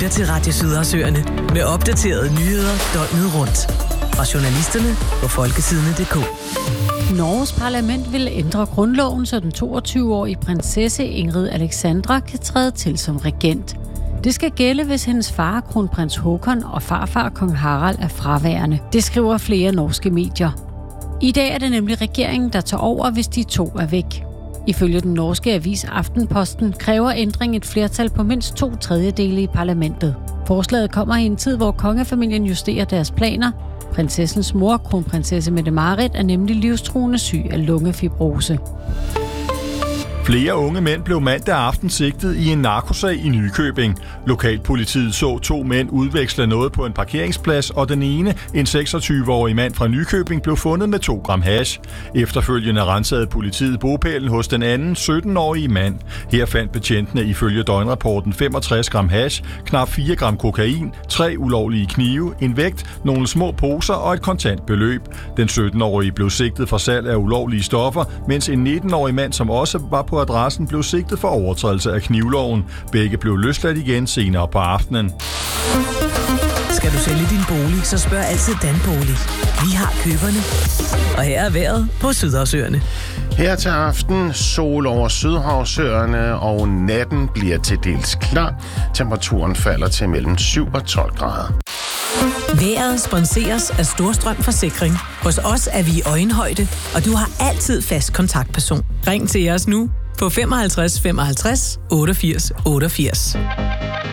til Radio Sydersøerne med opdaterede nyheder døgnet rundt. Fra journalisterne på folketidene.dk. Norges parlament vil ændre grundloven, så den 22-årige prinsesse Ingrid Alexandra kan træde til som regent. Det skal gælde, hvis hendes far, kronprins Håkon, og farfar, kong Harald, er fraværende. Det skriver flere norske medier. I dag er det nemlig regeringen, der tager over, hvis de to er væk. Ifølge den norske avis Aftenposten kræver ændring et flertal på mindst 2/3 i parlamentet. Forslaget kommer i en tid, hvor kongefamilien justerer deres planer. Prinsessens mor, kronprinsesse Mette-Marit, er nemlig livstruende syg af lungefibrose. Flere unge mænd blev mandag aften sigtet i en narkosag i Nykøbing. Lokalpolitiet så 2 mænd udveksle noget på en parkeringsplads, og den ene, en 26-årig mand fra Nykøbing, blev fundet med 2 gram hash. Efterfølgende ransagede politiet bopælen hos den anden, 17-årige mand. Her fandt betjentene ifølge døgnrapporten 65 gram hash, knap 4 gram kokain, 3 ulovlige knive, en vægt, nogle små poser og et kontant beløb. Den 17-årige blev sigtet for salg af ulovlige stoffer, mens en 19-årig mand, som også var på adressen, blev sigtet for overtrædelse af knivloven. Begge blev løsladt igen senere på aftenen. Skal du sælge din bolig, så spørg altid Danbolig. Vi har køberne. Og her er vejret på Sydersøerne. Her til aften sol over Sydhavsøerne, og natten bliver til dels klar. Temperaturen falder til mellem 7 og 12 grader. Vejret sponseres af Storstrøm Forsikring. Hos os er vi i øjenhøjde, og du har altid fast kontaktperson. Ring til os nu på 55 55 88 88.